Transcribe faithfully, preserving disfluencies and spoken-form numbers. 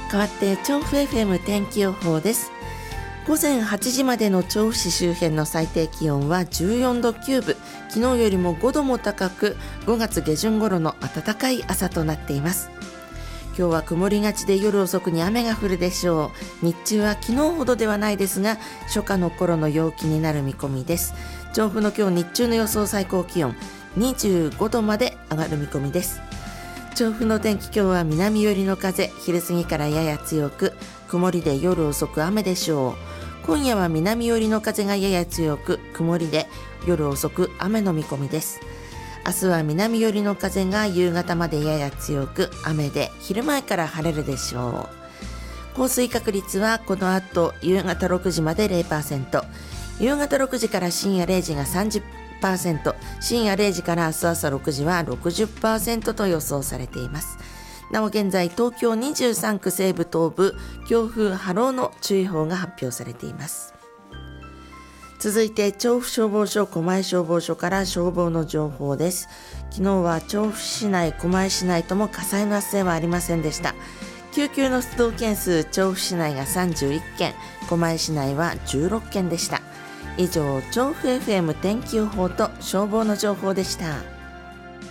代わって調布 エフエム 天気予報です。午前はちじまでの調布市周辺の最低気温はじゅうよんどきゅうぶ、昨日よりもごども高く、ごがつ下旬頃の暖かい朝となっています。今日は曇りがちで夜遅くに雨が降るでしょう。日中は昨日ほどではないですが、初夏の頃の陽気になる見込みです。調布の今日日中の予想最高気温にじゅうごどまで上がる見込みです。調布の天気、今日は南寄りの風、昼過ぎからやや強く、曇りで夜遅く雨でしょう。今夜は南寄りの風がやや強く、曇りで夜遅く雨の見込みです。明日は南寄りの風が夕方までやや強く、雨で昼前から晴れるでしょう。降水確率はこの後夕方ろくじまで ゼロパーセント、夕方ろくじから深夜れいじが さんじゅっパーセント、深夜れいじから明日朝ろくじは ろくじゅっパーセント と予想されています。なお現在東京にじゅうさんく西部東部、強風波浪の注意報が発表されています。続いて調布消防署狛江消防署から消防の情報です。昨日は調布市内狛江市内とも火災の発生はありませんでした。救急の出動件数、調布市内がさんじゅういっけん、狛江市内はじゅうろっけんでした。以上、調布 エフエム 天気予報と消防の情報でした。